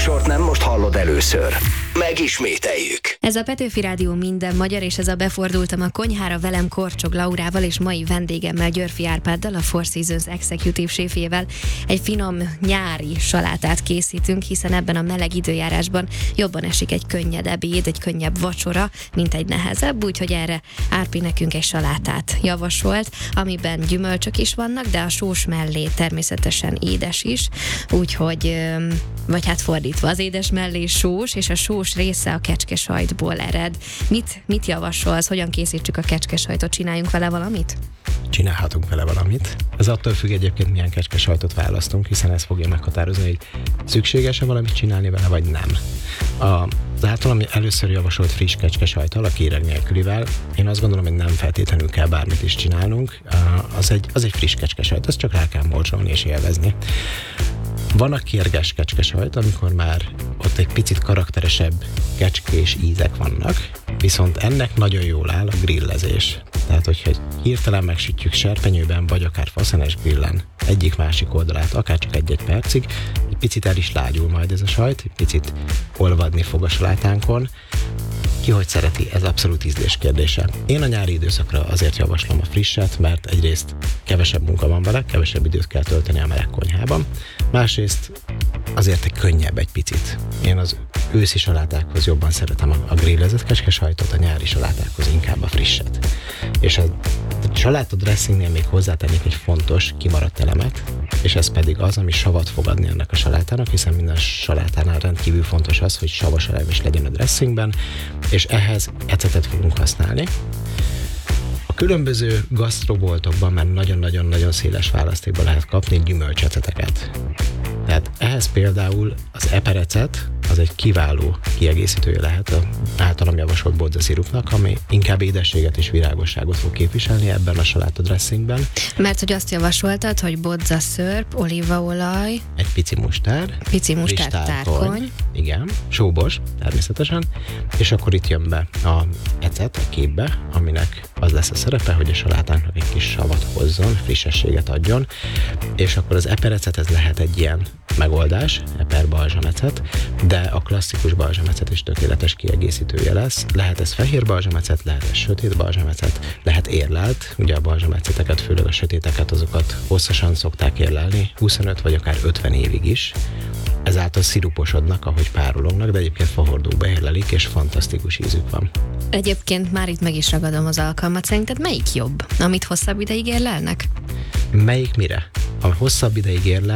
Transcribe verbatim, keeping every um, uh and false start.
műsort nem most hallod először. Megismételjük. Ez a Petőfi Rádió minden magyar, és ez a Befordultam a konyhára velem Korcsog Laurával és mai vendégemmel Györfi Árpáddal, a Four Seasons Executive séfjével. Egy finom nyári salátát készítünk, hiszen ebben a meleg időjárásban jobban esik egy könnyed ebéd, egy könnyebb vacsora, mint egy nehezebb, úgyhogy erre Árpi nekünk egy salátát javasolt, amiben gyümölcsök is vannak, de a sós mellé természetesen édes is, úgyhogy, vagy hát fordítva, az édes mellé sós, és a sós része a kecskesajtból ered. Mit, mit javasolsz, hogyan készítsük a kecskesajtot, csináljunk vele valamit? Csinálhatunk vele valamit. Ez attól függ egyébként, milyen kecskesajtot választunk, hiszen ez fogja meghatározni, hogy szükséges-e valamit csinálni vele, vagy nem. Az általam először javasolt friss kecskesajttal, a kéreg nélkülivel, én azt gondolom, hogy nem feltétlenül kell bármit is csinálnunk. Az egy, az egy friss kecskesajt, azt csak rá kell morzsolni és élvezni. Van a kérges kecskesajt, amikor már ott egy picit karakteresebb kecskés ízek vannak, viszont ennek nagyon jól áll a grillezés. Tehát, hogyha hirtelen megsütjük serpenyőben, vagy akár faszenes grillen egyik-másik oldalát, akár csak egy-egy percig, egy picit el is lágyul majd ez a sajt, egy picit olvadni fog a salátánkon. Ki hogy szereti, ez abszolút ízlés kérdése. Én a nyári időszakra azért javaslom a frisset, mert egyrészt kevesebb munka van vele, kevesebb időt kell tölteni a meleg konyhában, másrészt azért egy könnyebb egy picit. Én az őszi salátákhoz jobban szeretem a grillezett kecskesajtot, a nyári salátákhoz inkább a frisset. És a saláta dressingnél még hozzátennék egy fontos, kimaradt elemet, és ez pedig az, ami savat fog adni ennek a salátának, hiszen minden salátánál rendkívül fontos az, hogy savas elem is legyen a dressingben, és ehhez ecetet fogunk használni. A különböző gasztroboltokban már nagyon-nagyon-nagyon széles választékban lehet kapni gyümölcseceteket. Tehát ehhez például az eperecet, az egy kiváló kiegészítője lehet az általam javasolt bodzaszirupnak, ami inkább édességet és virágosságot fog képviselni ebben a saláta dressingben. Mert hogy azt javasoltad, hogy bodzaszörp, olívaolaj, egy pici mustár, pici mustár tárkony, igen, sóbos természetesen, és akkor itt jön be a ecet a képbe, aminek az lesz a szerepe, hogy a salátánknak egy kis savat hozzon, frissességet adjon, és akkor az eperecet ez lehet egy ilyen megoldás, eper balzsamecet, de a klasszikus balzsamecet is tökéletes kiegészítője lesz. Lehet ez fehér balzsamecet, lehet ez sötét balzsamecet, lehet érlelt, ugye a balzsameceteket, főleg a sötéteket, azokat hosszasan szokták érlelni, huszonöt vagy akár ötven évig is. Ezáltal sziruposodnak, ahogy párolognak, de egyébként fahordóba érlelik, és fantasztikus ízük van. Egyébként már itt meg is ragadom az alkalmat. Szerinted melyik jobb, amit hosszabb ideig érlelnek? Melyik mire? A hosszabb ideig érlel